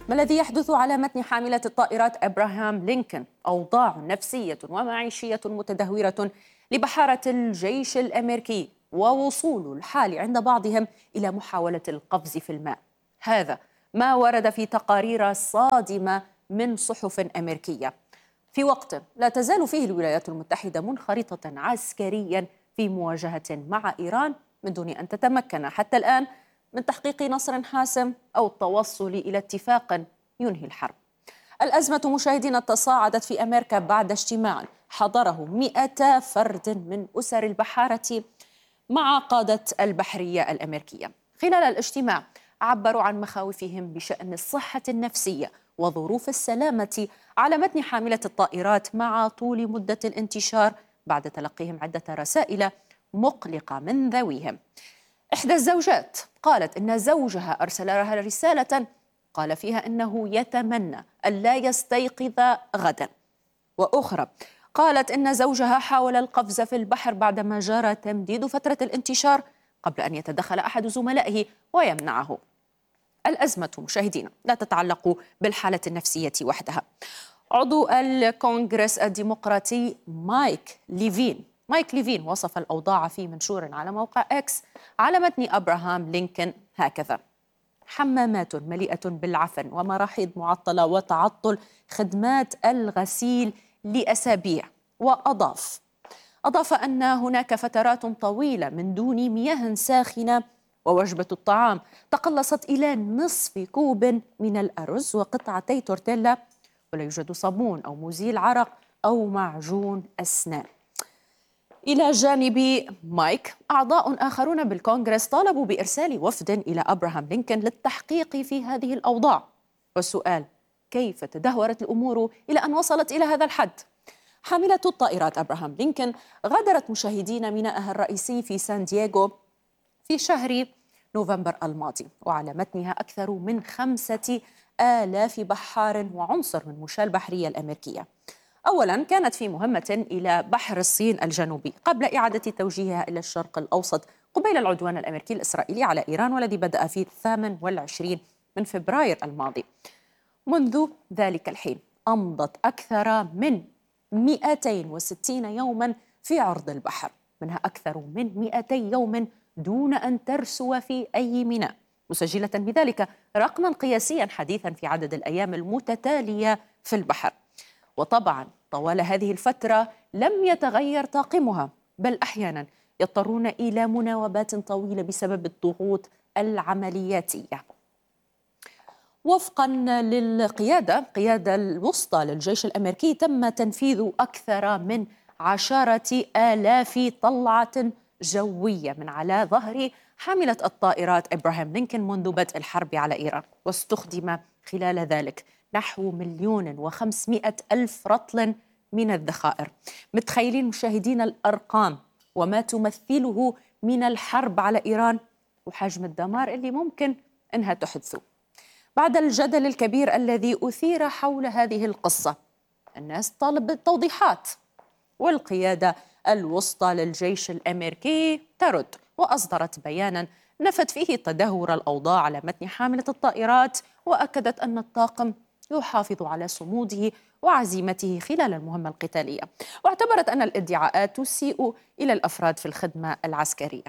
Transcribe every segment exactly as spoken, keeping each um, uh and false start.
ما الذي يحدث على متن حاملة الطائرات إبراهام لينكولن؟ أوضاع نفسية ومعيشية متدهورة لبحارة الجيش الأمريكي، ووصول الحال عند بعضهم إلى محاولة القفز في الماء. هذا ما ورد في تقارير صادمة من صحف أمريكية في وقت لا تزال فيه الولايات المتحدة منخرطة عسكريا في مواجهة مع إيران من دون أن تتمكن حتى الآن من تحقيق نصر حاسم أو التوصل إلى اتفاق ينهي الحرب. الأزمة مشاهدينا تصاعدت في أمريكا بعد اجتماع حضره مئة فرد من أسر البحارة مع قادة البحرية الأمريكية. خلال الاجتماع عبروا عن مخاوفهم بشأن الصحة النفسية وظروف السلامة على متن حاملة الطائرات مع طول مدة الانتشار، بعد تلقيهم عدة رسائل مقلقة من ذويهم. إحدى الزوجات قالت إن زوجها أرسل لها رسالة قال فيها إنه يتمنى ألا يستيقظ غدا، وأخرى قالت إن زوجها حاول القفز في البحر بعدما جرى تمديد فترة الانتشار قبل أن يتدخل أحد زملائه ويمنعه. الأزمة مشاهدينا لا تتعلق بالحالة النفسية وحدها. عضو الكونغرس الديمقراطي مايك ليفين مايك ليفين وصف الأوضاع في منشور على موقع إكس على متن أبراهام لينكولن هكذا: حمامات مليئة بالعفن ومراحيض معطلة وتعطل خدمات الغسيل لأسابيع. وأضاف أضاف أن هناك فترات طويلة من دون مياه ساخنة، ووجبة الطعام تقلصت إلى نصف كوب من الأرز وقطعتي تورتيلا، ولا يوجد صابون أو مزيل عرق أو معجون أسنان. إلى جانب مايك، أعضاء آخرون بالكونغرس طالبوا بإرسال وفد إلى أبراهام لينكولن للتحقيق في هذه الأوضاع. والسؤال: كيف تدهورت الأمور إلى أن وصلت إلى هذا الحد؟ حاملة الطائرات أبراهام لينكولن غادرت مشاهدين ميناءها الرئيسي في سان دييغو في شهر نوفمبر الماضي، وعلى متنها أكثر من خمسة آلاف بحار وعنصر من مشاة البحرية الأمريكية. أولاً كانت في مهمة إلى بحر الصين الجنوبي قبل إعادة توجيهها إلى الشرق الأوسط قبيل العدوان الأمريكي الإسرائيلي على إيران، والذي بدأ في الثامن والعشرين من فبراير الماضي. منذ ذلك الحين أمضت أكثر من مئتين وستين يوماً في عرض البحر، منها أكثر من مئتي يوم دون أن ترسو في أي ميناء، مسجلة بذلك رقماً قياسياً حديثاً في عدد الأيام المتتالية في البحر. وطبعاً طوال هذه الفترة لم يتغير طاقمها، بل أحياناً يضطرون إلى مناوبات طويلة بسبب الضغوط العملياتية. وفقاً للقيادة القيادة الوسطى للجيش الأمريكي، تم تنفيذ أكثر من عشرة آلاف طلعة جوية من على ظهر حاملة الطائرات إبراهام لينكولن منذ بدء الحرب على إيران، واستخدم خلال ذلك نحو مليون وخمسمائة ألف رطل من الذخائر. متخيلين مشاهدين الأرقام وما تمثله من الحرب على إيران وحجم الدمار اللي ممكن أنها تحدثه؟ بعد الجدل الكبير الذي أثير حول هذه القصة، الناس طالب بالتوضيحات، والقيادة الوسطى للجيش الأمريكي ترد، وأصدرت بيانا نفت فيه تدهور الأوضاع على متن حاملة الطائرات، وأكدت أن الطاقم يحافظ على صموده وعزيمته خلال المهمة القتالية، واعتبرت أن الادعاءات تسيء إلى الأفراد في الخدمة العسكرية.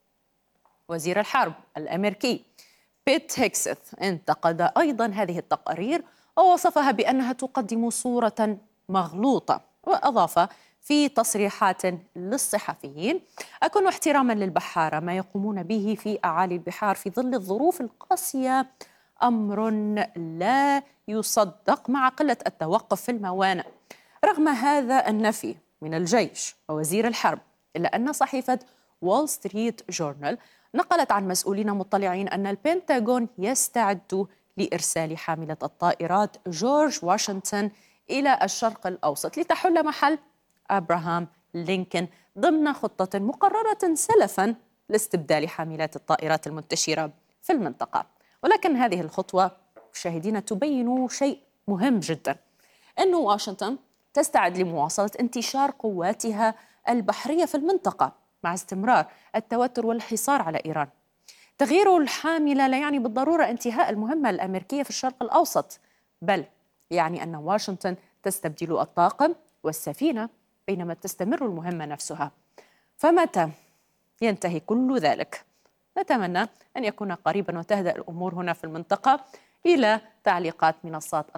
وزير الحرب الأمريكي بيت هيكسث انتقد أيضا هذه التقارير ووصفها بأنها تقدم صورة مغلوطة، وأضاف في تصريحات للصحفيين: أكون احتراما للبحارة ما يقومون به في أعالي البحار في ظل الظروف القاسية أمر لا يصدق مع قلة التوقف في الموانئ. رغم هذا النفي من الجيش ووزير الحرب، إلا أن صحيفة وول ستريت جورنال نقلت عن مسؤولين مطلعين أن البنتاغون يستعد لإرسال حاملة الطائرات جورج واشنطن إلى الشرق الأوسط لتحل محل أبراهام لينكولن ضمن خطة مقررة سلفاً لاستبدال حاملات الطائرات المنتشرة في المنطقة. ولكن هذه الخطوة مشاهدينا تبين شيء مهم جدا، أن واشنطن تستعد لمواصلة انتشار قواتها البحرية في المنطقة مع استمرار التوتر والحصار على إيران. تغيير الحاملة لا يعني بالضرورة انتهاء المهمة الأمريكية في الشرق الأوسط، بل يعني أن واشنطن تستبدل الطاقم والسفينة بينما تستمر المهمة نفسها. فمتى ينتهي كل ذلك؟ نتمنى أن يكون قريبا وتهدأ الأمور هنا في المنطقة. إلى تعليقات منصات